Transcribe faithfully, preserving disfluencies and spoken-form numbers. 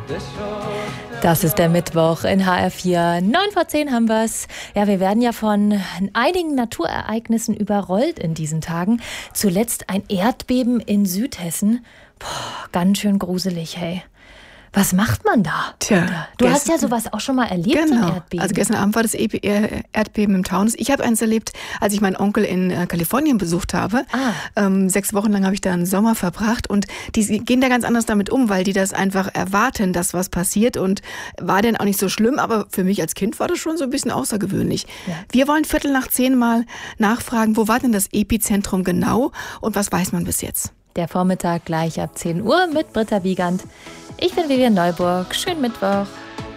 Das ist der Mittwoch in H R vier. neun vor zehn haben wir's. Ja, wir werden ja von einigen Naturereignissen überrollt in diesen Tagen. Zuletzt ein Erdbeben in Südhessen. Boah, ganz schön gruselig, hey. Was macht man da? Tja, du hast ja sowas auch schon mal erlebt, genau. so ein Erdbeben. Also gestern Abend war das Erdbeben im Taunus. Ich habe eins erlebt, als ich meinen Onkel in Kalifornien besucht habe. Ah. Ähm, sechs Wochen lang habe ich da einen Sommer verbracht und die gehen da ganz anders damit um, weil die das einfach erwarten, dass was passiert und war dann auch nicht so schlimm, aber für mich als Kind war das schon so ein bisschen außergewöhnlich. Ja. Wir wollen Viertel nach zehn mal nachfragen, wo war denn das Epizentrum genau und was weiß man bis jetzt? Der Vormittag gleich ab zehn Uhr mit Britta Wiegand. Ich bin Vivian Neuburg. Schönen Mittwoch.